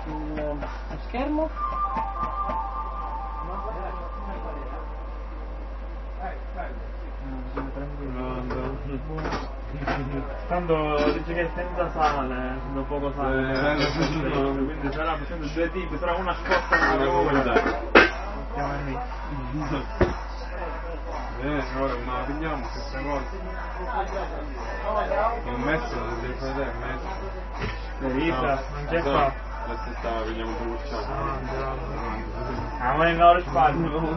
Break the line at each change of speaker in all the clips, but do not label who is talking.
sullo schermo.
Tanto dice che è senza sale, da poco sale, quindi sarà facendo due tipi, sarà una scotta e una coda. Siamo lì.
Ora non la pigliamo questa cosa. Ho messo, non devi fare te, messo.
Risa, non c'è qua.
La stessa la pigliamo per uscire.
Ah, ma non risparmio.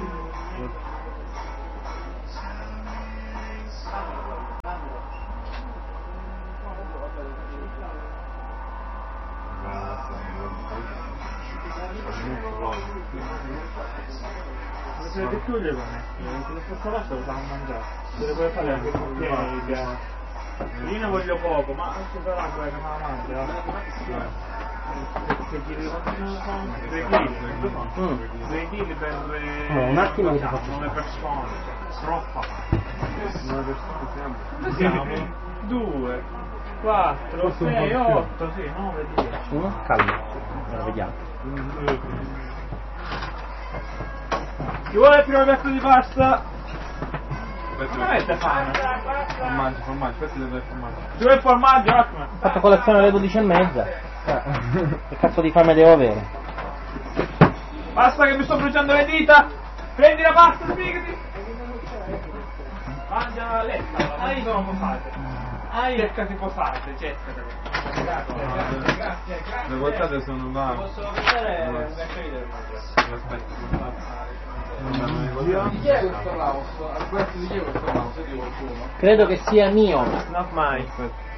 Se ti chiude con la stessa volta lo fanno mangiare. Se le puoi fare anche con piedi. Io ne voglio poco, ma anche sarà quella che me la mangia. 6 kg sono 2 kg. 2 kg per
un attimo che ti faccio
9 persone, troppa. 9 persone siamo 2, 4, 6, 8, sì, 9, 10.
Uno, calmo, ora vediamo.
Chi vuole il primo piatto di pasta? Non avete fame?
Formaggio, aspetta di dare formaggio.
Chi vuole il formaggio? Ottimo.
Ho fatto colazione alle 12:30. Che cazzo di fame devo avere?
Basta che mi sto bruciando le dita! Prendi la pasta, sbrigati! Mangia letta, ma sono posate. Cercati posate, cercate. Grazie.
Le portate sono là.
Posso vedere?
Aspetta.
Di chi è questo applauso? Al prezzo di chi è questo applauso? Di qualcuno?
Credo che sia mio.
Not mine.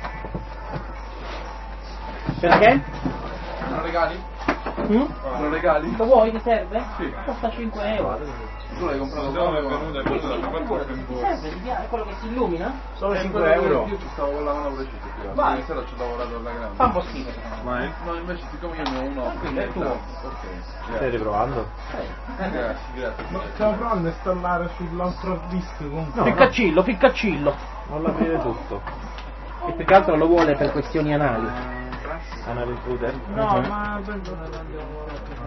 Perché?
Me lo regali?
Me
lo regali?
Lo vuoi? Ti serve?
Sì.
Costa 5 euro.
Tu l'hai comprato
Dove è
qua?
venuto?
Ti serve? Ti piace? È quello che si illumina?
Solo 5
Quello che
euro.
Io ci stavo con la mano precisa.
Vai.
Ieri sera ci ho lavorato alla grande.
Fa un po' schifo.
Vai.
No, invece siccome io ne ho uno,
Quindi è tuo.
Ok.
Stai riprovando?
Grazie.
Stiamo provando a installare sull'altro hard disk comunque.
Ficcacillo.
Non l'aprire tutto.
E più che altro lo vuole per questioni anali.
Anal intruder?
No, ma penso che andiamo.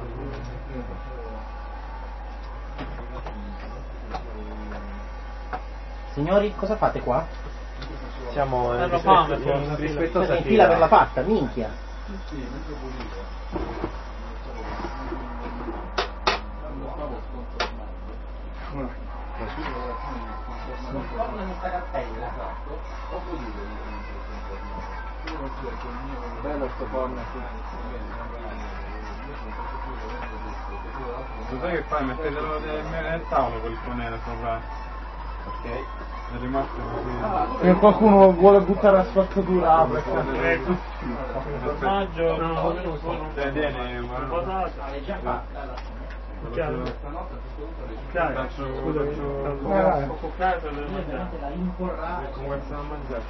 Signori, cosa fate qua?
Siamo
Hanno fame,
rispettosa
Siete in fila per la pasta, minchia.
Bello sto forno.
Lo sai che fai? Mettetelo nel tavolo quel conero sopra.
Ok.
È rimasto così.
E qualcuno vuole buttare la spazzatura, apre.
Formaggio,
no,
vieni,
patata. Chiaro. Chiaro. Scusa, poco caso devo mangiare.
come stiamo a mangiare?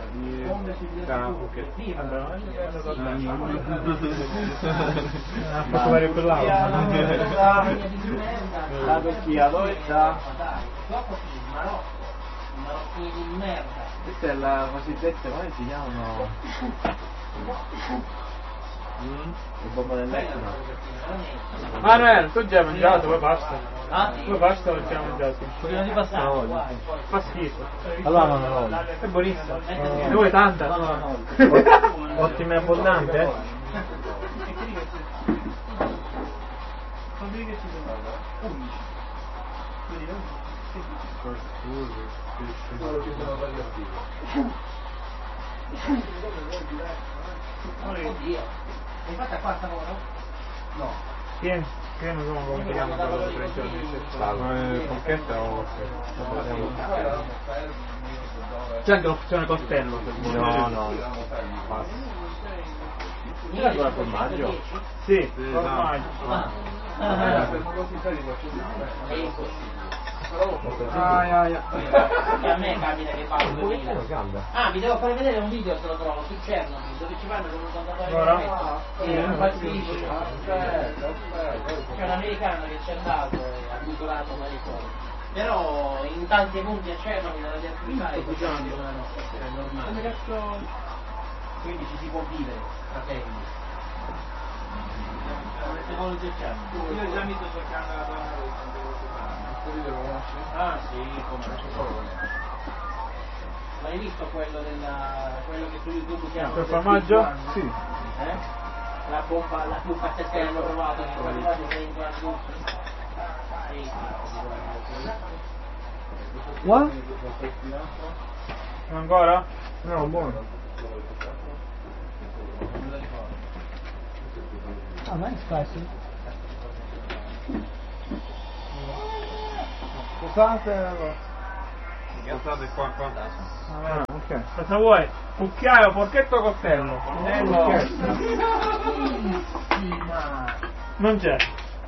Ha fatto fare quell'altro.
La vecchia, dove sta? Maroccini di merda.
Questa è la cosiddetta, come si chiamano? Il bombo dell'Etna.
Manuel, tu già hai mangiato, poi basta.
Ah?
Poi basta non ci hai mangiato.
Pochino di pasta no, guai.
Fa schifo.
Allora non la voglio.
È buonissimo. Ne vuoi tanta?
No.
Ottimo e abbondante?
Oddio. Hai fatta qua sta cosa? No.
Tieni, come chiama quello da 3 giorni.
Forchetta o
C'è anche l'opzione coltello se vuoi.
No. Mica ancora formaggio?
Sì, formaggio.
Che a me capita che pago 2000. Ah, vi devo fare vedere un video se lo trovo su Chernobyl dove ci vanno con un contatore
Ora?
di impazzisce. C'è un americano che ci è andato e ha butturato maricone. Però in tanti punti a Chernobyl la radioattività è così come la nostra, è normale. Quindi ci si può vivere, fratelli. Io già mi sto cercando la donna Ah sì, come l'hai visto quello che su YouTube chiama
Per formaggio?
Sì. La buffa che hanno provato che è in guardo.
What? Ancora?
No, buono.
Ah, ma è spicy.
Scusate.
Guardate qua.
Ah,
Ok.
cosa vuoi? Cucchiaio, forchetto, coltello? Non c'è.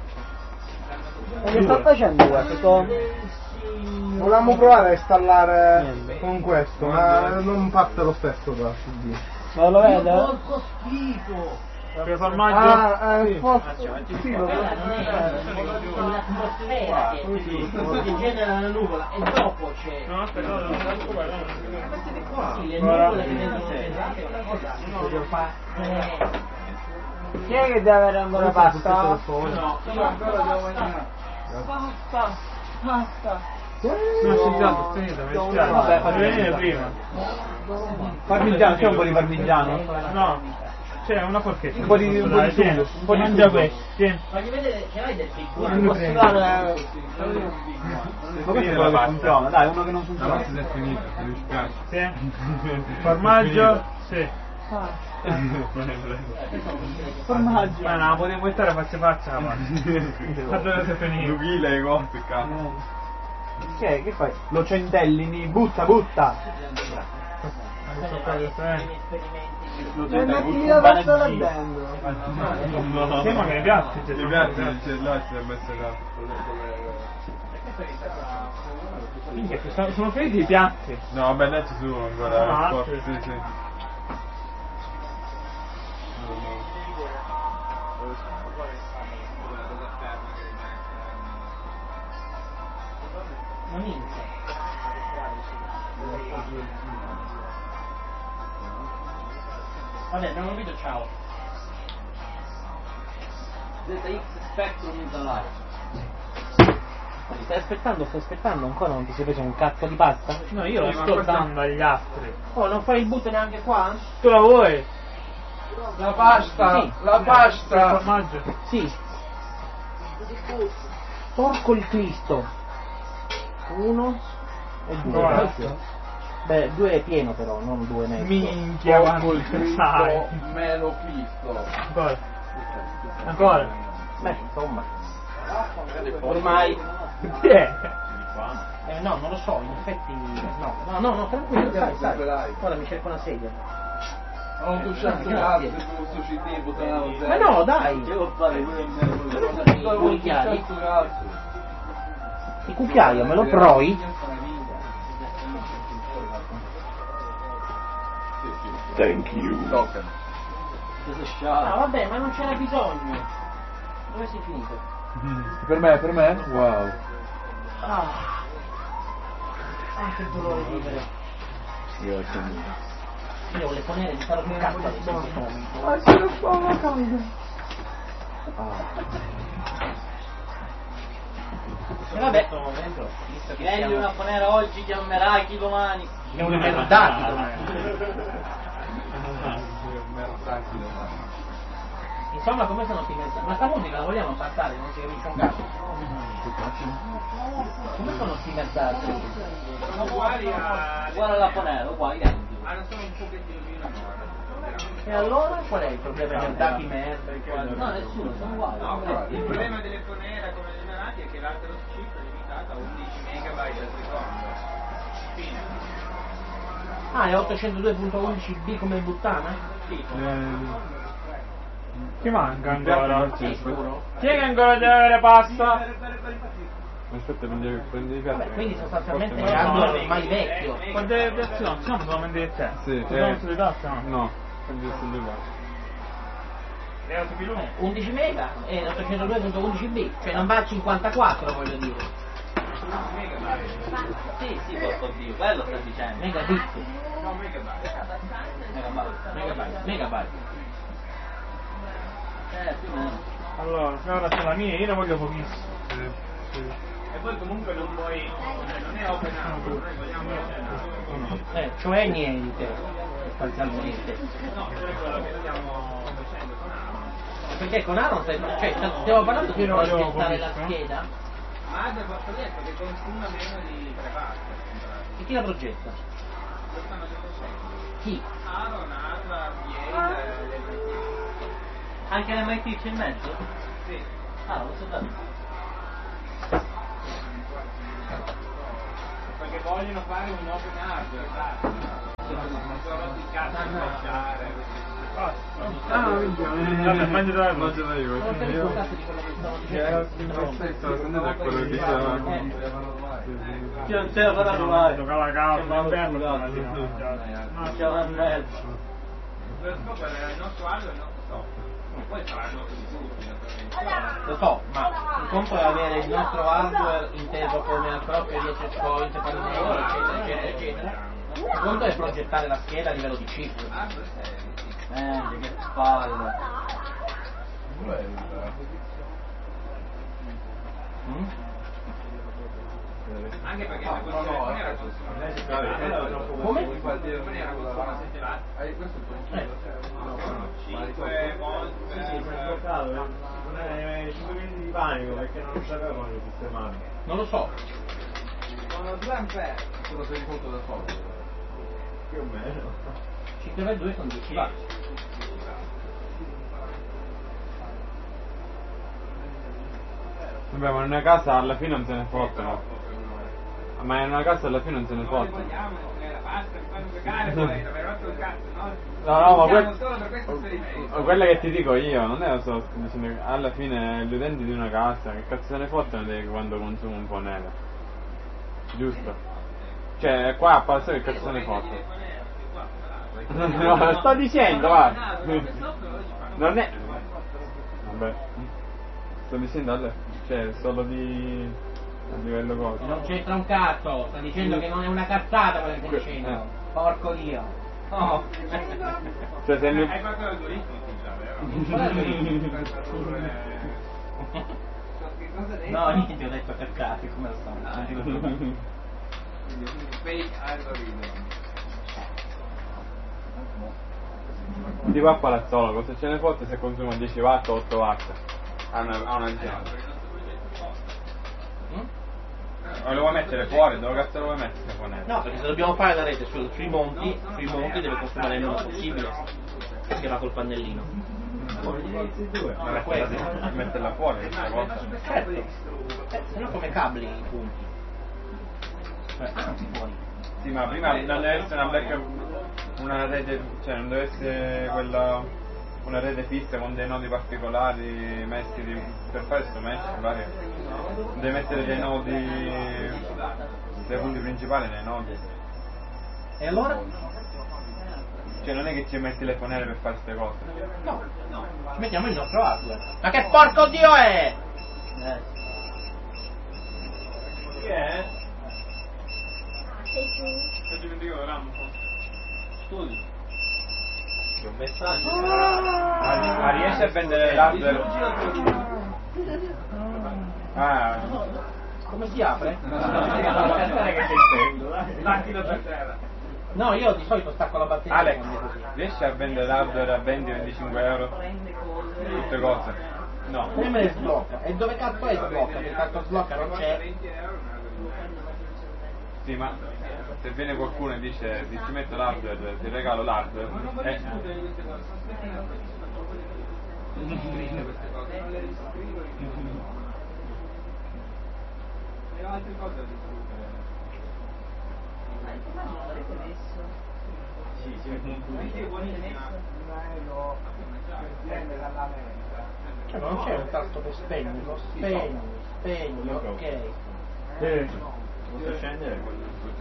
Ma che sta facendo questo?
Volevamo provare a installare con questo, ma non parte lo stesso da CD.
Ma lo vede?
Porco schifo!
Per formaggio?
Sì,
Sì, lo l'atmosfera che genera la nuvola e dopo c'è.
No, aspetta, no.
Sì, le nuvole che vengono pesate è una cosa.
Chi è che deve avere ancora pasta?
No,
Pasta.
No, c'è già, finita, mi dispiace.
Vabbè,
Devi venire prima.
Parmigiano, c'è un po' di parmigiano?
No, c'è una forchetta.
Un po' di
tieni.
un po' di
Mangia
sugo.
questo, tieni.
Fagli vedere che hai del piccolo.
Posso dare...
Ma questo è quello che funziona, dai, uno che non
La
funziona.
pasta è finita, mi dispiace.
Tieni. Formaggio? Sì.
Formaggio.
Ma no, potevo mettere faccia la pasta. Allora si è finito.
2 kg e cose, cazzo.
Che fai? Lo centellini, butta!
E metti la pasta là dentro.
Sì, ma che ne piatti?
I piatti c'è là, si è messo là.
Minchia, sono finiti i piatti.
No, vabbè, là ci sono ancora.
Ah,
forse,
sì.
sì.
Ma minchia. Vabbè, abbiamo capito, ciao. ZX Spectrum in the light.
Stai aspettando, ancora non ti sei preso un cazzo di pasta?
No, io lo sto dando agli altri.
Oh, non fai il butto neanche qua?
Tu la vuoi?
La pasta,
Sì.
la
Per
pasta.
formaggio?
Sì. Porco il Cristo. 1 e 2.
Guarda.
Beh, 2 è pieno però, non 2 e mezzo.
Minchia, quanto sai.
Melo Cristo.
Ancora?
Beh, insomma. Ormai.
Chi è?
No, non lo so, in effetti. No, tranquillo, stai. Ora mi cerco una sedia.
Non tu certo cazzo su CD buttano
Ma no, dai!
Devo fare
I cucchiai? Il cucchiaio me lo proi?
Thank you.
Ah, vabbè, ma non c'era bisogno. Dove sei finito?
Per me? Wow.
Ah, che dolore vivere. Io ho le ponere di fare un cazzo adesso in questo momento.
Ma ce lo fa la calda.
E vabbè,
Meglio una ponera oggi che un Meraki domani.
è un merdati domani. Insomma, come sono timidati? Ma sta musica la vogliamo passare, non si capisce un cazzo. Come sono timidati?
Sono uguali alla ponera, uguali identici. Hanno solo un pochettino più in ancora.
E allora qual è il problema del dati merda?
No, nessuno, sono uguali.
No, il problema delle ponera come dei Meraki è che l'altro chip è limitato a 11 MB al secondo. Fine.
Ah, è 802.11b come buttana?
Sì.
Chi manca ancora?
Sei sicuro?
Chi è che ancora deve avere pasta?
Aspetta, prendi i piatti.
Vabbè, quindi sostanzialmente
No,
è
no,
ormai vecchio.
Quante piazze no? Siamo solamente di te.
Sì,
Siamo sulle tasse, no?
No, prendi sulle piatti.
11 mega e 802.11b, cioè non va a 54 voglio dire.
Sì, porco Dio, quello sta dicendo.
Megabit.
No, megabyte.
Megabyte.
Più o meno.
Allora, se ora c'è la mia, io ne voglio pochissimo.
E poi comunque non puoi, non è open up, noi vogliamo
Cioè niente, sostanzialmente.
no, quello che stiamo facendo con Aaron.
Perché con Aaron cioè stiamo parlando di
Io non voglio
progettare la
pochissimo.
scheda
Ma ha fatto detto che consuma meno di 3 parti.
e chi la progetta?
Lo stanno già facendo.
Chi?
Aaron, Harvard, Yale, l'MIT.
Anche l'MIT c'è in mezzo?
Sì.
Ah, lo so dato.
Perché vogliono fare un open hardware, basta. Non sono rotti il cazzo di lasciare.
Mangia
Non te ne ricordate di quello che stavo dicendo?
quello che diceva.
Non c'era per mai.
Giocava la casa, l'inverno,
C'è una mezzo.
Lo scopo è il nostro hardware e il nostro software. Poi saranno tutti naturalmente.
Lo so, ma il conto è avere il nostro hardware inteso come al proprio di access point, pannello, eccetera, eccetera, eccetera. Il conto è progettare la scheda a livello di chip.
Che palle.
Anche perché se questo telefono era consuma
Come?
7 watt, 5 volt per
5 minuti di panico perché non sapevano sistemare.
Non lo so.
sono 2 ampere.
Solo se conto da solo.
Più o meno.
5 per 2 sono 10 watt.
Vabbè, ma in una casa alla fine non se ne fottono. Ma in una casa alla fine non se ne
Noi
fottono.
vogliamo basta, mi fanno giocare poi, avrei rotto il cazzo, no?
No, ma
Siamo solo per questo esperimento.
quella che ti dico io, non è solo dicendo che alla fine gli utenti di una casa, che cazzo se ne fottono di quando consuma un po' nero. Giusto? Cioè, qua a Palazzo che cazzo se ne fottono? No, sto dicendo, va. Non è. Vabbè. Sto dicendo, cioè, solo di. A livello cosa.
Non c'entra un cazzo, sta dicendo che non è una cazzata quello che stai dicendo. Porco Dio. Oh.
Cioè, se
Hai fatto l'algoritmo già, vero? Per tradurre. Che cosa hai detto?
No, niente, ho detto cazzate, come lo so. Non dico più.
Quindi un fake algoritmo.
tipo a Palazzolo, cosa ce ne fotte se consuma 10 watt o 8 watt? A una gente. Ma lo vuoi mettere fuori? Dove cazzo lo vuoi mettere fuori?
No, perché se dobbiamo fare la rete sui monti deve consumare il meno possibile. Perché va col pannellino.
Metterla fuori questa cosa.
Certo. Se no come cabli i punti. Fuori.
Sì, ma prima non deve essere una rete, cioè non deve essere quella una rete fissa con dei nodi particolari messi per fare questo match, vario. Devi mettere dei nodi, dei punti principali nei nodi.
E allora?
Cioè non è che ci metti le fonere per fare queste cose.
No, ci mettiamo il nostro hardware. Ma che porco Dio è?
Chi è? Non dimentico Rambo.
Studi.
C'è un messaggio.
Ma riesci a vendere l'hardware? Ah,
Come si apre?
Latino per terra.
No, io di solito stacco la batteria.
Alex,
quando è così.
riesci a vendere l'hardware a 20-25 euro? Tutte cose? No.
Come me le sblocca? E dove cazzo è sblocca? Che tanto sblocca non c'è.
20 euro un algoritmo.
Sì, ma se viene qualcuno e dice ti ci metto l'hardware, ti regalo l'hardware.
Ma non voglio discutere di queste cose, sono scritte queste cose, non le riscrivo. E ho altre cose da discutere.
Ma il formaggio non l'avete messo?
Sì, sì, è buonissima. Prende dall'America.
Cioè, non c'è un tasto per spegnerlo. Spegni, ok.
Posso scendere quello?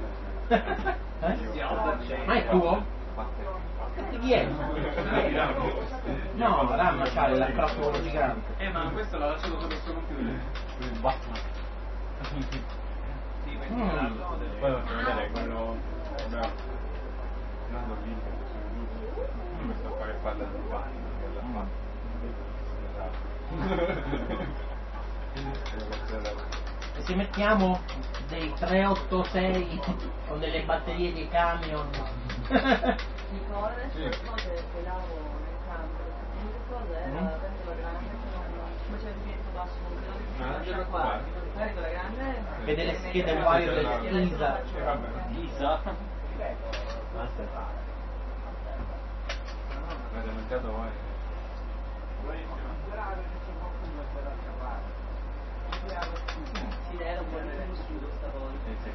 Ma è tuo? Di chi è? No, la RAM c'ha il microfono gigante.
Ma questo l'ha lasciato sopra il suo computer. Sì, quindi
Poi faccio vedere quello. Non mi sto qua che parla del bagno,
E se mettiamo dei 386 con delle batterie di camion.
Dico, ora adesso le cose che lavo nel campo, l'unica cosa è la grande, come c'è il vento basso, non lascia qua. Prendo la grande
e delle schede wireless ISA.
Isa.
Avete mangiato voi?
si era un po' nel sudo stavolta.
Sì.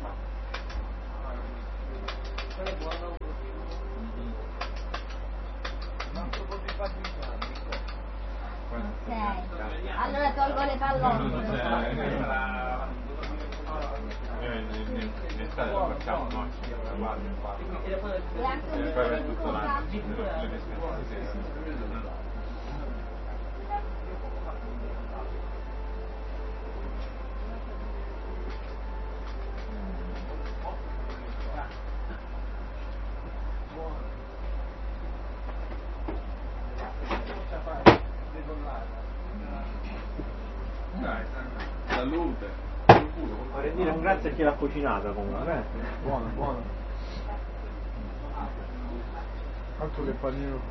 Quello è buono.
Ok, allora tolgo le pallone.
In estate lo facciamo noi, guarda un po'.
E anche un
E poi
bicchiere
per
di
tutto
coca.
l'anno le dispense. Dai, salute.
Vorrei dire un grazie a chi l'ha cucinata comunque. Buono, buono.
Altro che panino.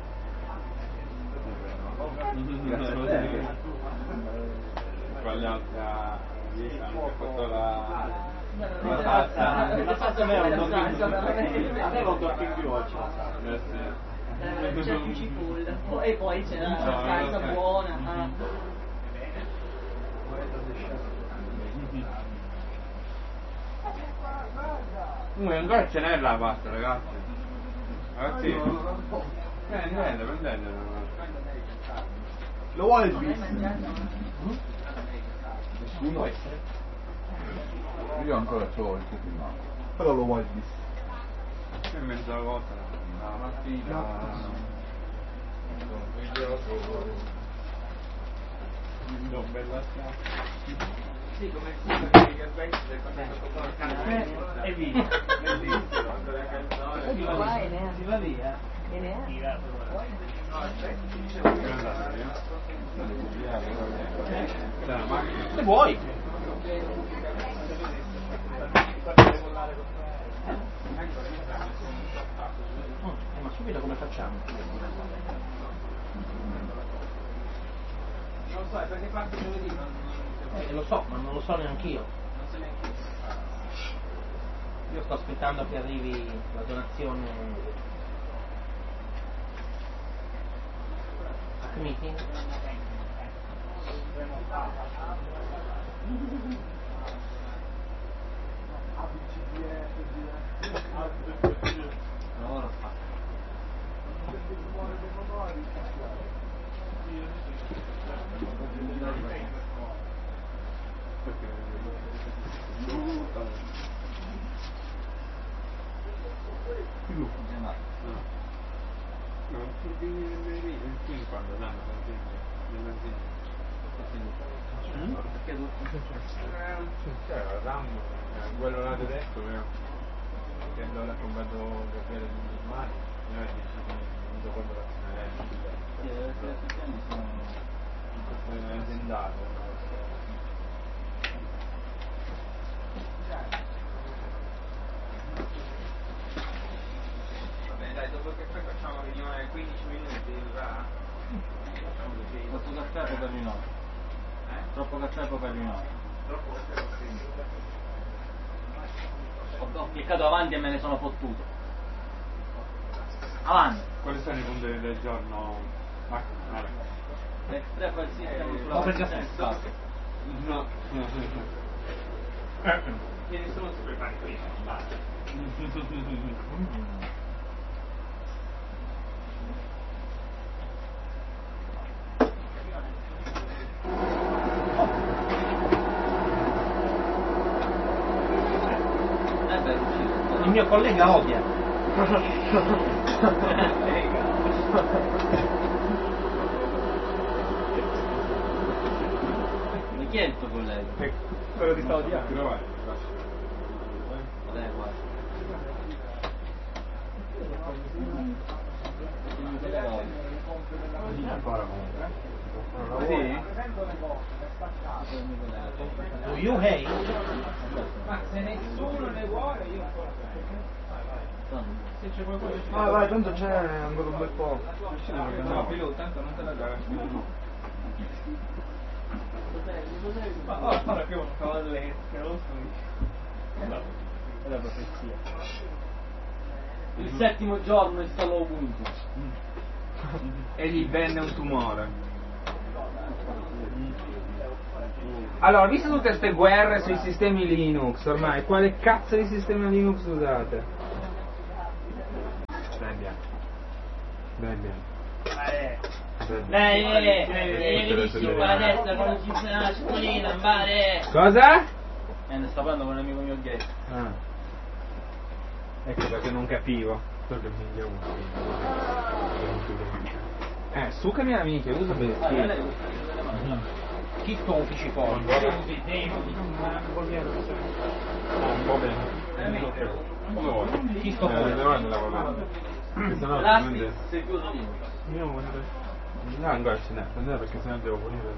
Grazie a te. Sbagliato a 10 anni che fatto la salsa.
La salsa aveva un tocco in più al
C'è più cipolla. E poi c'è la salsa buona.
Ancora ce n'è la pasta, ragazzi. Ragazzi, prendete.
Lo vuole il bis? Nessuno? Io ancora c'ho il cucinato. Però lo vuole il bis?
C'è mezza cosa. La mattina. Non bella
Sì, come il che Bex quando il caffè
e via.
Si va via.
Se vuoi. Ma subito come facciamo?
non so, perché parte giovedì
Lo so, ma non lo so neanch'io.
non so neanche io.
Io sto aspettando che arrivi la donazione a meeting.
Quando danno perché la RAM, quello là tedesco che l'ho comprato per il mare, noi non so quando sono aziendale.
Vabbè dai, dopo che poi facciamo una riunione 15 minuti va?
Troppo caffè per di no. Troppo caffè per di no.
Troppo caffè
Ho cliccato avanti e me ne sono fottuto. Avanti.
Quali sono i punti del giorno?
L'extra quel sistema sulla
Dopo il caffè.
No.
che nessuno si prepari prima, basta.
Il mio collega odia.
Ma chi è il tuo collega?
Quello di stavo odiando.
Vabbè, guarda.
Ancora comunque.
Sì?
Do you hate?
Ma se nessuno ne vuole, io se c'è qualcosa che
Ah, vai, tanto c'è ancora un bel po'.
No, Pilù, tanto non te la gioca più.
Ma ora che uno fa le lo è la profezia. Il settimo giorno installò Ubuntu.
E gli venne un tumore. Allora, visto tutte queste guerre sui sistemi Linux, ormai, quale cazzo di sistema Linux usate? Debian.
Vieni qua a destra quando ci sarà la cittadina, vale!
Cosa?
Ne sta parlando con un amico mio gay.
Ah. Ecco perché non capivo. Su che mia amica, uso per
Chi confici poi?
un po' bene. Come vuoi?
Chi sto fuori?
L'Aspis sei chiuso lì.
No, ancora ce n'è, perché sennò devo pulire.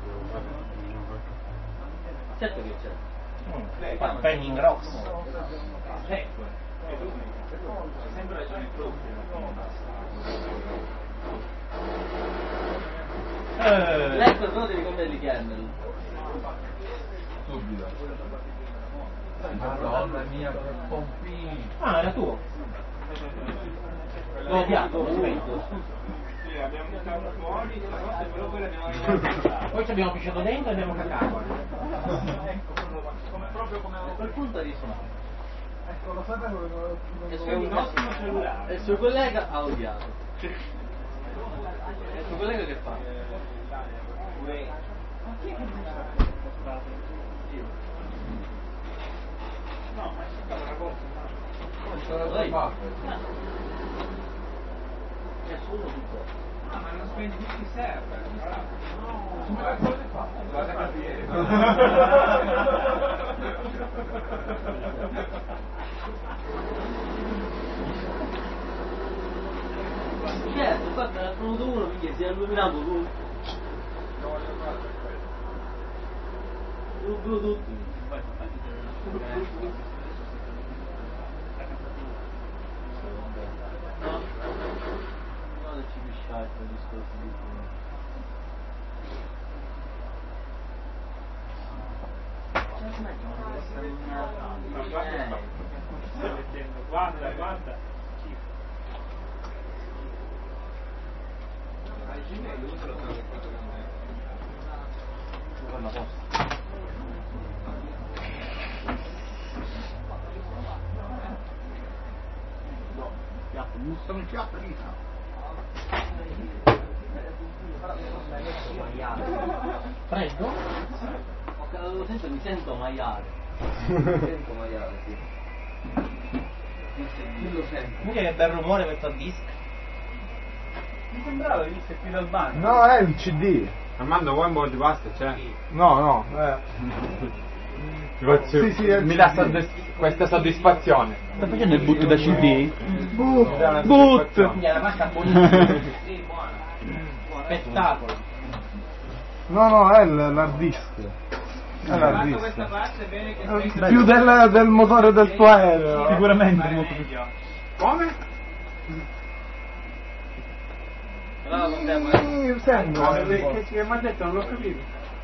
Certo che c'è.
Penny in grosso.
Sempre ragione propria.
L'Extra però devi comprare il kernel.
Subito.
Madonna mia, che pompini.
Ah, era tuo?
L'ho odiato, momento.
Sì, abbiamo buttato fuori, però poi l'abbiamo rimandato.
Poi ci abbiamo pisciato dentro e abbiamo cacato.
Proprio come
Quel punto ha risuonato.
Ecco, lo sapevo che
è un ottimo cellulare.
E il suo collega ha odiato. E il suo collega che fa?
No, ma è stata una cosa.
Nessuno di te.
Ah, ma non spendi tutti i server. Come la cosa fa? Guarda capire.
Certo, infatti ne ha venuto uno perché si è illuminato tutto. Bluetooth. No, ci pisciate il discorso di
Guarda.
Freddo?
Lo sento, mi sento maiale. Mi sento maiale, sì. Lo sento.
Mica che bel rumore questo disc.
Mi sembrava venisse qui dal bagno.
No, è il CD.
Armando, vuoi un po' di pasta? C'è?
No.
Mi dà questa soddisfazione.
Sta facendo il boot da CD?
Boot!
Quindi è la pasta buonissima.
Sì, buona.
Spettacolo.
No, è l'hard disk. È l'hard
Fatto
disk.
questa parte è bene che
Più del motore del tuo aereo.
Sicuramente
è
molto più.
meglio.
Come?
Allora non devo
Sembra.
Che mi ha detto? Non l'ho capito.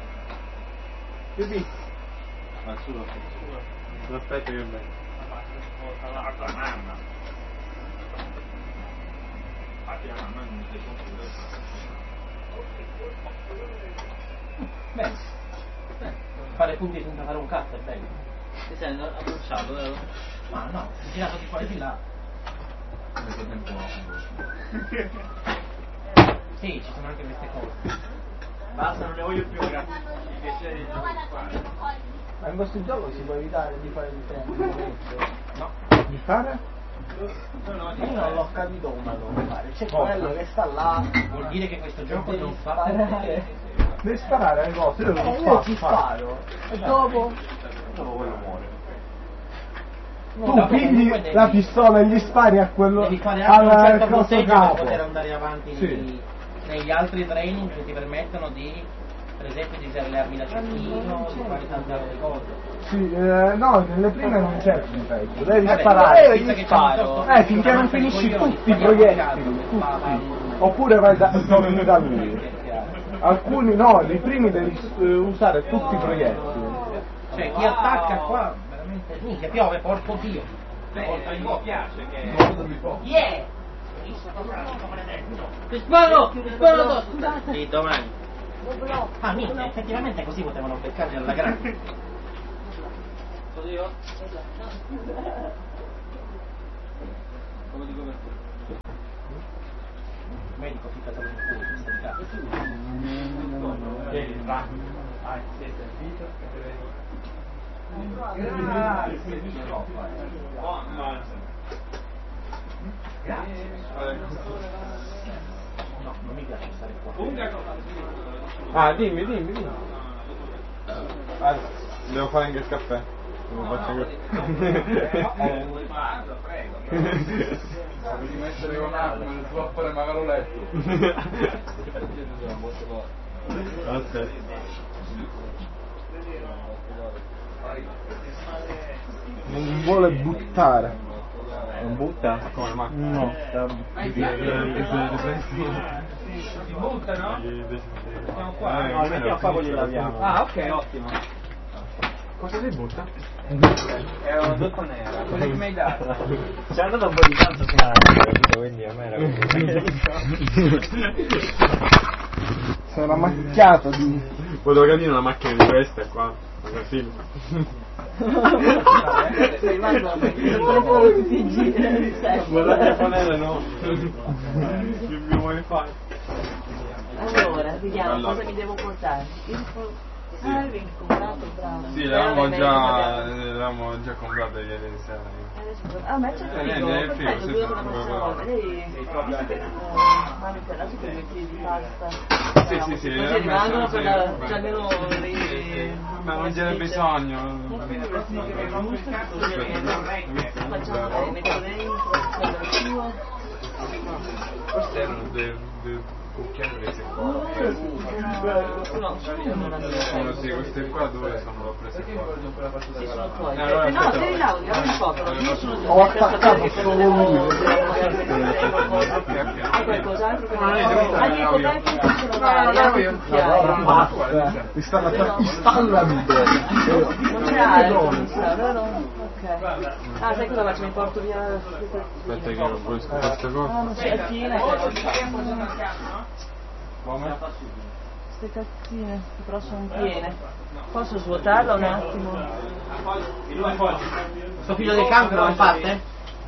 Ma il suo
Aspetta che vengo.
La mamma. Infatti la mamma non si
Bene. Fare punti senza fare un cazzo è bello.
Ti sei abbracciato, vero?
Ma no, si è tirato di fuori di là. Sì, ci sono anche queste cose.
Basta, non ne voglio più, ragazzi. Mi piacere di fare.
Ma in questo gioco si può evitare di fare il tempo?
No.
Di fare?
Io non l'ho capito come lo devo fare. C'è quello che sta là. Vuol dire che questo gioco non fa perché.
Devi sparare alle cose,
Io ci sparo. E dopo.
quello muore.
Tu pigli la pistola e gli spari a quello
Devi fare anche un
al
certo
coso
punteggio per
capo.
poter andare avanti.
Sì.
negli altri training che ti permettono di, per esempio, di usare le armi da cecchino, di fare tante altre cose.
Sì, no, nelle prime non c'è il punteggio, devi
Vabbè,
sparare.
finché sparo.
Finché non finisci tutti i proiettili, tutti. Oppure vai da lui. Alcuni no, nei primi devi usare tutti i proiettili.
Cioè, chi attacca qua, veramente, minchia, piove, porco Dio.
Mi piace che...
Yeah!
Ti sparo addosso!
Sì, domani. Ah, minchia, effettivamente così potevano beccarli alla grande.
Sono io? Come dico per te?
Medico, ficcatelo in culo, questa di cazzo. No, non mi piace stare qua.
Dimmi. Devo fare anche il caffè. Lo faccio anche... prego. Devi mettere un attimo, non si può fare magari letto. Aspetta.
Non vuole buttare.
Non butta? Come ma?
No.
Si butta, no? Siamo qua.
No, mettiamo qua, poi li laviamo.
Ah, ok, ottimo.
Cosa si butta?
È una dotto nera, quella che mi hai dato.
C'è andato un po' di tanto finale, quindi a me era
Si era macchiato di...
Volevo capire una macchina di questa qua. Una film.
Sei rimasto tutti i giri.
Guarda che fanele no. Che mi vuoi fare?
Allora, vediamo
Allora.
cosa mi devo portare. Avevi comprato, bravo.
Sì, l'avevamo già comprato ieri sera.
Ah, ma c'è
nel
perfetto,
frigo,
due
sì,
per la prossima volta. Lei manca per di pasta.
Sì,
Così rimangono per la... cioè almeno
Ma non c'era bisogno.
facciamo le metto dentro, il
Queste erano dei cucchiai prese qua.
no,
Sì, queste qua dove sono? L'ho prese qua.
sì, sono fuori.
Allora,
No, te li lavo, un po', io sono
Ho attaccato solo lui.
Hai qualcos'altro che
No,
hai
Basta. Mi stanno installando.
non c'è altro, mi sa, vero? Ok. Ah, sai cosa faccio? Mi porto via
Aspetta che non pulisco queste cose.
non c'è cazzine.
Come?
Queste cazzine, però sono piene. Posso svuotarla un attimo?
Sto figlio del cancro non parte?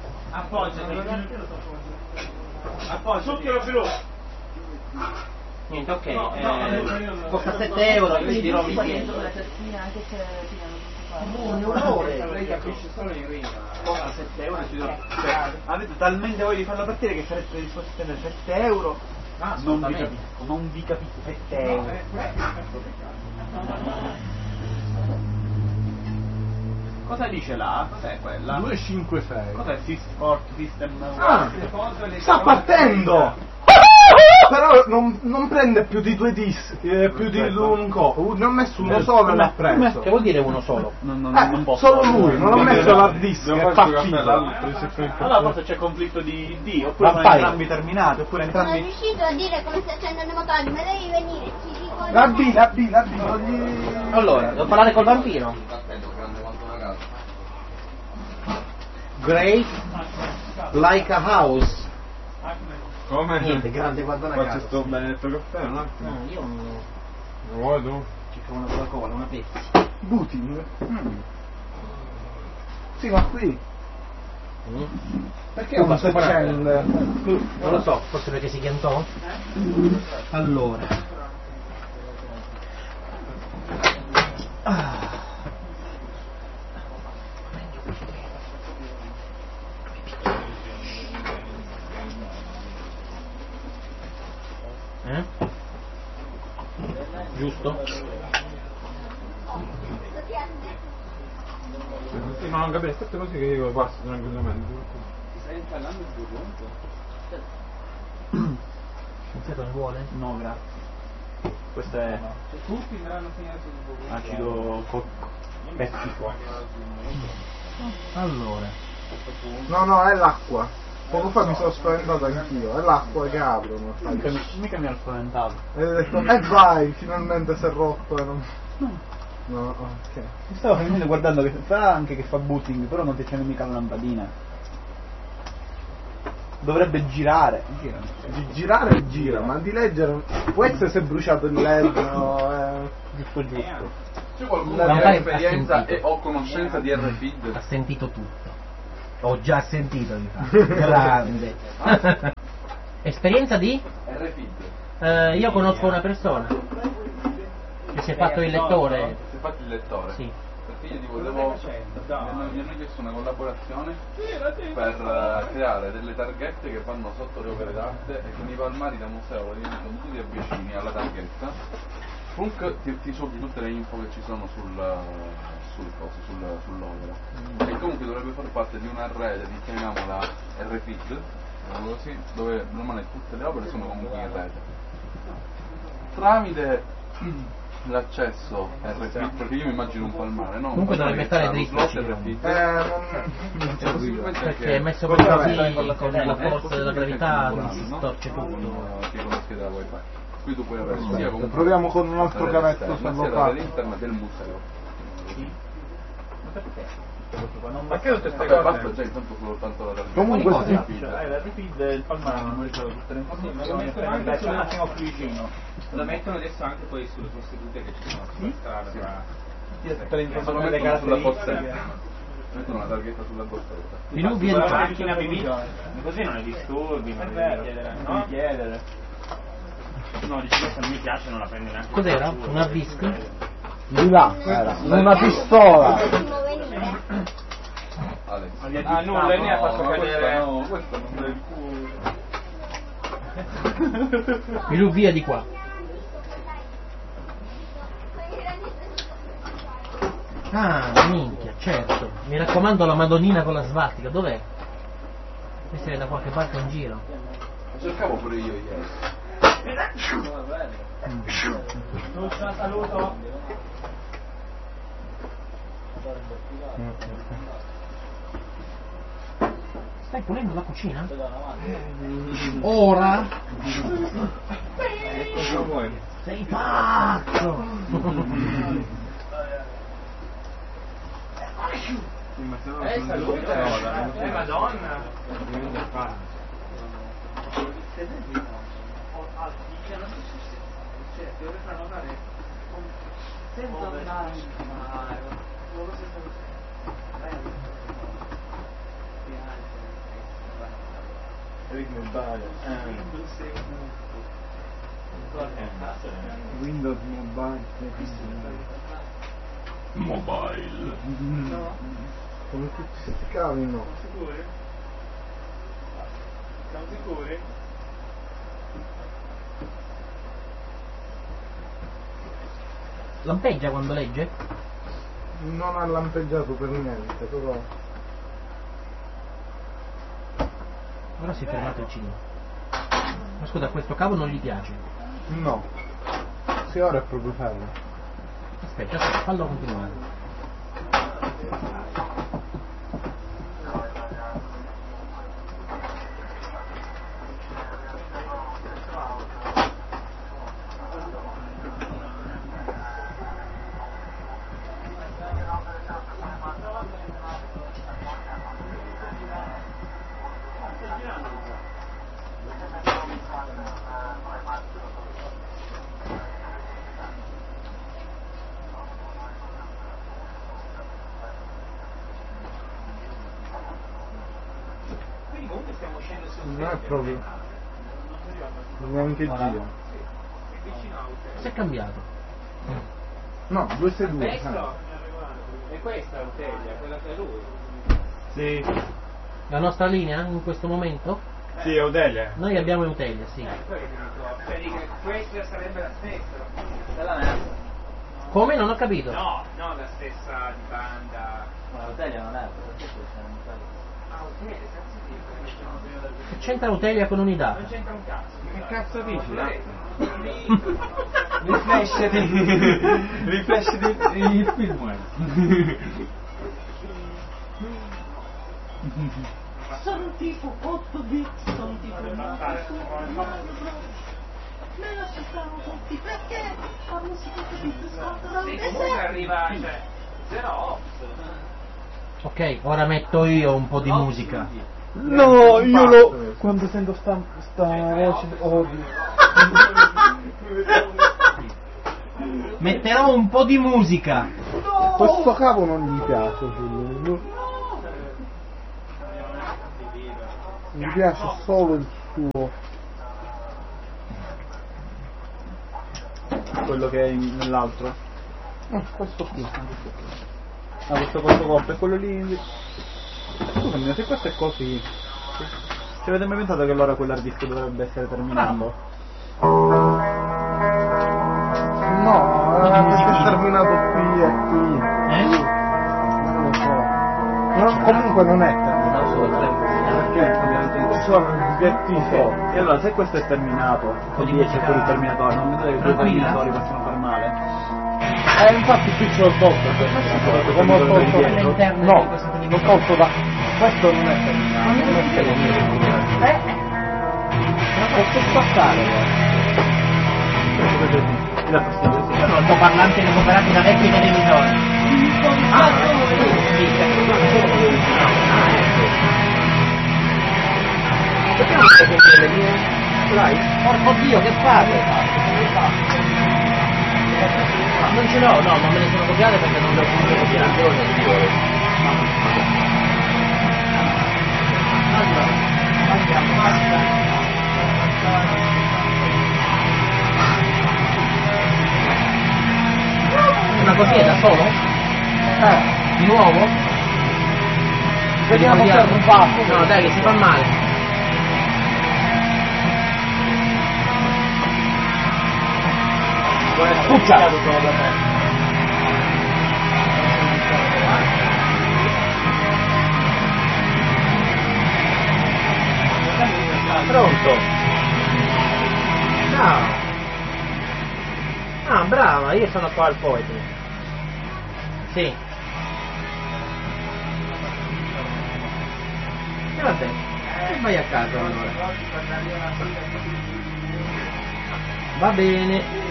Succhialo più.
Niente, ok. Costa 7 euro, io gli dirò mi viene.
La cazzina anche se
Un orrore.
Lei capisce solo in rima.
Costa 7 euro, avete talmente voglia di farla partire che sarete disposti a spendere 7 euro. Non vi capite, 7 euro. Cosa dice là? Cos'è quella?
256.
Cos'è Sport System?
Sta partendo! Però non prende più di 2 dischi, più di un co. Ne ho messo uno solo e l'ha preso.
Che vuol dire uno solo?
Non posso.
Solo lui, non ho messo l'hard disk, è partito.
Allora forse c'è conflitto di D, oppure sono
Vampire.
entrambi terminati, oppure
Sono
entrambi...
riuscito a dire come si accendono i motori, ma devi venire, ci dico...
La B, non gli...
Allora, devo parlare col vampiro. Great like a house.
Come?
Niente, grande, guarda una
Faccio
casa.
sto benedetto caffè un attimo.
No, io non
Lo vuoi tu?
ci fai una Coca-Cola, una Pepsi.
Booting? Sì, ma qui... Perché non si accende?
Non lo so, forse perché si chiantò? Allora. Giusto?
Sì, ma non capire, aspetta così che io passo tranquillamente.
Stai installando il burrone?
Scienziato ne vuole?
No, grazie. Questo è
Tutti andranno a finire sul
acido pettico.
Allora.
No, è l'acqua. Poco fa mi sono spaventato anch'io, è l'acqua che aprono.
Mica mi ero spaventato.
E ho detto, vai, finalmente si è rotto e non... No, ok.
Mi stavo finendo guardando che fa anche che fa booting, però non ti c'è mica la lampadina. Dovrebbe girare.
Girare gira, ma di leggere... Può essere se è bruciato il LED, no?
Giusto.
C'è qualcuno che
Lampare
ha esperienza
ha sentito.
e o conoscenza di RFID?
Ha sentito tutto. Ho già sentito di fare. Grande. Esperienza di?
RFID.
Io conosco una persona che si è fatto il lettore.
Si è fatto il lettore?
Sì.
Perché io ti volevo... mi hanno chiesto una collaborazione per creare delle targhette che vanno sotto le opere d'arte e con i palmari da museo diventano tutti avvicini alla targhetta. Comunque ti sopri tutte le info che ci sono sull'opera. E comunque dovrebbe far parte di una rete, chiamiamola RFID, così, dove normalmente tutte le opere sono comunque in rete. Tramite l'accesso RFID, perché io mi immagino un palmare, no?
Comunque dovrebbe stare dritto
RFID.
Perché è messo così con la forza della gravità non si storce tutto.
Che conosci della wifi. Qui tu puoi avere sia comunque
Proviamo con un altro
la
cavetto
rete esterna,
se lo
sia
fa.
la rete interna del museo.
Ma che tutte queste
Vabbè, basta già intanto soltanto la targhetta.
Comunque
Cosa
sì.
RFID?
la repeat il palmare non mi ricordo tutte le informazioni,
Lo mettono anche
un attimo più vicino.
Lo mettono adesso anche poi sulle prostitute che ci sono sulla strada tra...
Per le
Solo
informazioni delle
mettono sulla
caratteristiche.
borsetta. Mettono una targhetta sulla borsetta.
Filuvia
La
di
macchina pipì. Così non è disturbi, non devi chiedere, non chiedere. No, dici questa non mi piace, non la prende neanche.
Cos'era? Una bisc?
Di là, era una pistola.
Alex.
Ah, nulla, ne ha fatto cadere.
No, questo non è il culo.
Filuvia di qua. Ah, minchia, certo. Mi raccomando la Madonnina con la svastica, dov'è? Questa è da qualche parte in giro.
Lo cercavo pure io ieri.
Saluto.
Stai pulendo la cucina? Ora?
Cosa vuoi?
Sei pazzo!
Saluto. Madonna.
Windows Mobile. Come tutti questi cavi no.
Sicuri? Siamo sicuri?
Lampeggia quando legge?
Non ha lampeggiato per niente, però.
Ora si è fermato il CD. Ma scusa, questo cavo non gli piace.
No. Sì, ora è proprio fermo.
Aspetta, fallo continuare.
Non è proprio. Neanche gira.
Si è cambiato.
No, 262.
Questo? E questa è Otelia, quella che è lui.
Sì.
La nostra linea in questo momento?
Sì, è Odelia.
Noi abbiamo Eutelia, sì.
Cioè dico, questa sarebbe la stessa.
Quella non è.
Come? Non ho capito.
No, no, la stessa di banda.
Ma la Otelia non è, perché c'è un
Che c'entra Utelia con Unidata?
Non c'entra un cazzo.
Che cazzo dici?
Riflash il film.
Sono tipo 8 bit, sono tipo me lo aspettavo tutti perché la musica 8 bit scotta da un
Comunque
mese.
arriva, cioè, zero ops.
Ok, ora metto io un po' di musica.
No, io lo... Quando sento sta voce odio.
Metterò un po' di musica.
Questo cavo non gli piace, Giulio. Mi piace solo il suo.
Quello che è nell'altro.
Questo qui.
Ah, questo coppa è quello lì. Scusami, ma se questo è così. Ci avete mai pensato che allora quell'hard disk dovrebbe essere terminato?
No, perché è terminato qui e qui. Non lo so. No, comunque non è terminato. Perché ci sono i biglietti sotto.
E allora se questo è terminato, così c'è pure il terminatore, non vedo che i due terminatori possono far male.
Infatti qui ce l'ho tolto. Come ho tolto
all'interno
no,
di questo
l'ho tolto da. Questo non è terminato. Non è terminato. Posso spaccare.
Sono altoparlanti recuperati da vecchi televisori. Porco Dio, che fate? Non ce l'ho, no, non me ne sono copiate perché non le ho potuto copiare. Una così è da solo? Di nuovo?
Vediamo se è rubato.
No, dai, che si fa male. Puccia! Pronto? Ciao! Ah, brava, io sono qua al Poetry. Sì. E vabbè, vai a casa allora. Va bene.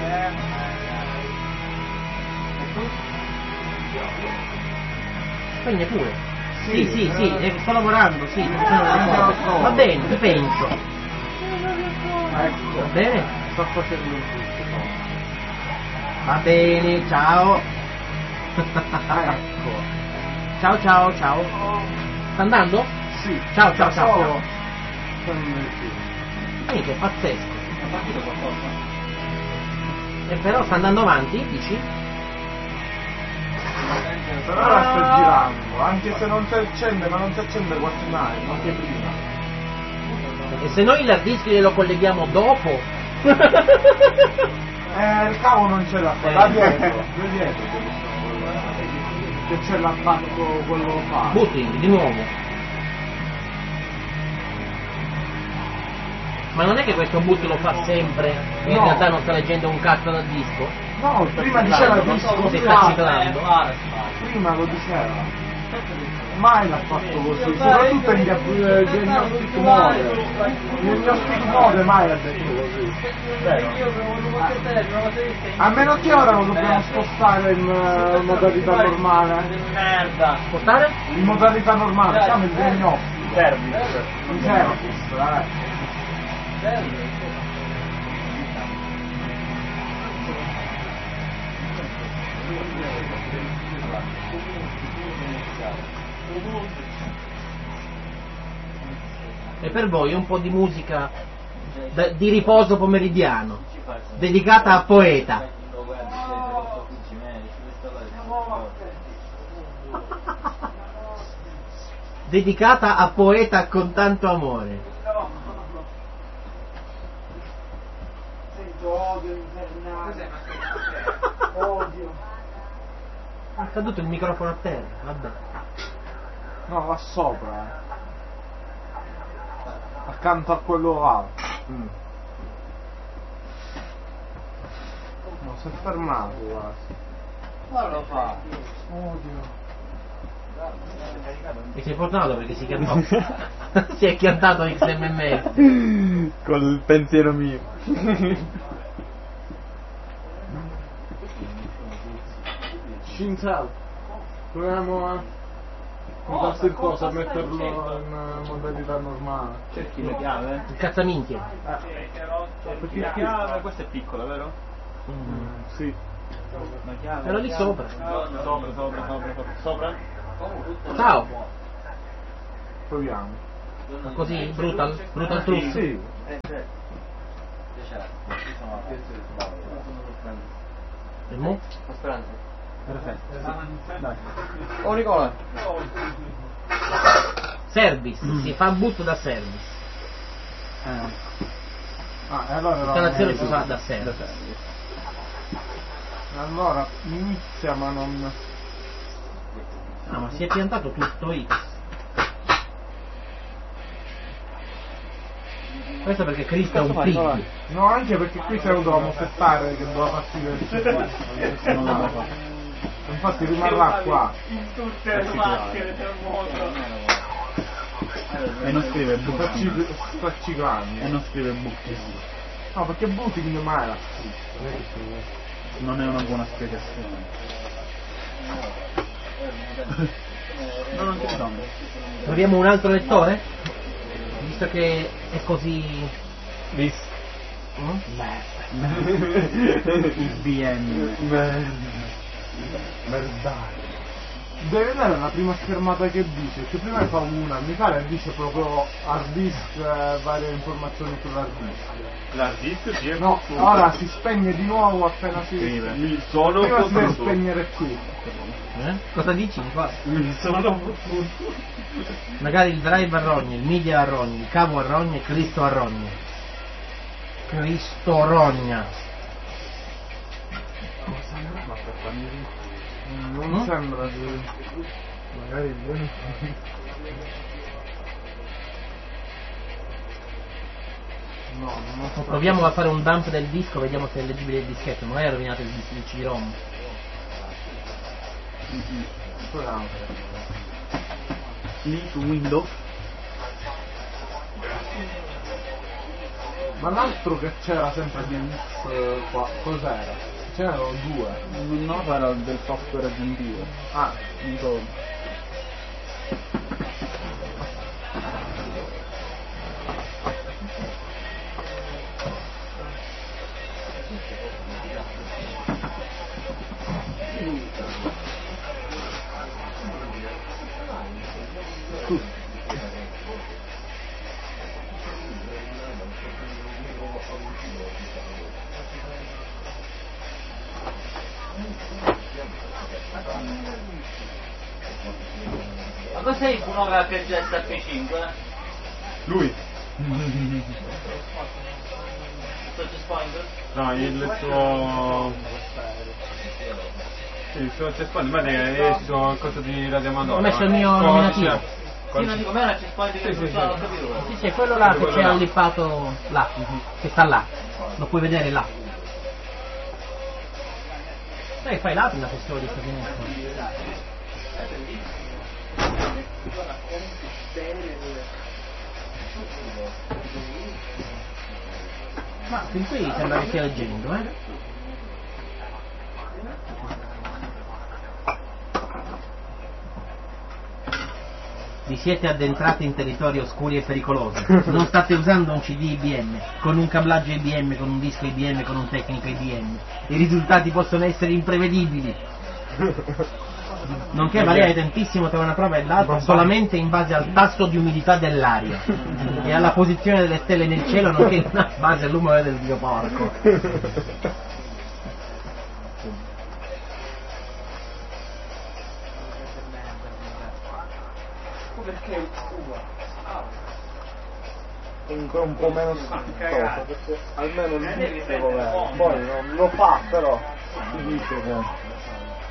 Spegne pure. Sì, sto lavorando, sì, va bene, ti penso. Va bene? Sto facendo un tutto. Va bene, ciao. Ecco. Ciao. Sta andando?
Sì.
Ciao. Che pazzesco. E però sta andando avanti, dici?
Però la sto girando, anche se non si accende, ma non si accende quasi mai, anche prima.
E se noi l'hard disk glielo colleghiamo dopo?
Il cavo non ce l'ha, da dietro, che c'è l'attacco quello fa.
Booting, di nuovo. Ma non è che questo boot lo fa sempre e in realtà non sta leggendo un cazzo dal disco?
No, prima diceva disco
Si sta ciclando.
Prima lo diceva. Mai l'ha fatto così, soprattutto in diagnostic mode. In diagnostic mode mai ha detto così. A meno che ora lo dobbiamo spostare in modalità normale.
Merda.
Spostare?
In modalità normale, siamo in diagnostic. In service,
E per voi un po' di musica di riposo pomeridiano, dedicata a Poeta. Dedicata a Poeta con tanto amore.
Sento odio infernale. Odio.
Ha caduto il microfono a terra, vabbè.
No, va sopra. accanto a quello là. No, si è fermato quasi.
Ora lo fa.
Oddio.
E sei fortunato perché si chiamò. Si è chiantato XMMS.
Col pensiero mio.
Shinzel. Proviamo a darsi il coso, a metterlo in modalità normale.
Cerchi le chiave?
Il cazzaminchia.
Perché la chiave, questa è piccola, vero?
Sì.
La chiave.
Era lì sopra.
Sopra?
Ciao.
Proviamo.
Così? Brutal truth?
Sì.
E mo?
Perfetto. Dai.
Oh Nicola!
Service, si fa butto da service.
E allora
L'installazione si fa da service.
Allora inizia ma non.
Ah, ma si è piantato tutto X. Questo perché Cristo è un pig.
No, anche perché qui se lo dovevamo settare che doveva partire il questo non lo fa. Infatti rimarrà qua.
In tutte le maschere del mondo.
E non scrive booking.
Sta ciclando.
E non scrive booking.
No, perché booking mai l'ha scritto.
Non è una buona spiegazione. No, non ti rispondo.
Troviamo un altro lettore? Visto che è così...
Visto. Il BM.
Merda. Devi vedere la prima schermata che dice, che prima ne fa una, mi pare dice proprio hard disk, varie informazioni sull'hard disk.
L'hard disk si è
No, ora si spegne di nuovo appena si
Scrive.
Mi sono
prima si deve
fottuto.
spegnere qui.
Cosa dici? Qua?
Mi sono fottuto.
Magari il drive a rogne, il media a rogne, il cavo a rogne, Cristo a rogne. Cristo rogna.
Non sembra che magari no, non so.
Proviamo a fare un dump del disco, vediamo se è leggibile il dischetto, magari ha rovinato il CD-ROM.
Proviamo.
Lì su Windows.
Ma l'altro che c'era sempre di X qua, cos'era? C'erano due.
No, era del software aggiuntivo.
Ah,
Un solo.
Ma cos'è il Q9 HZ P5?
Lui?
Touch Point?
No, il suo... Sì, il suo cespone, ma è il suo cosa di radioamatore.
Ho messo il mio nominativo.
Sì, ma dico, ma era c'è Point che non ho capito.
Sì, sì, è quello là che c'è allippato là, che sta là. Lo puoi vedere là. Sai, fai l'api la festival di sta finestra. Ma fin qui sembra che stia leggendo, Vi siete addentrati in territori oscuri e pericolosi. Non state usando un CD IBM, con un cablaggio IBM, con un disco IBM, con un tecnico IBM. I risultati possono essere imprevedibili. Nonché variare tantissimo tra una prova e l'altra solamente in base al tasso di umidità dell'aria e alla posizione delle stelle nel cielo, nonché in base all'umore del dio porco.
Perché
comunque un po' meno schifoso, perché almeno il disco lo vedo. Poi non lo fa, però si dice che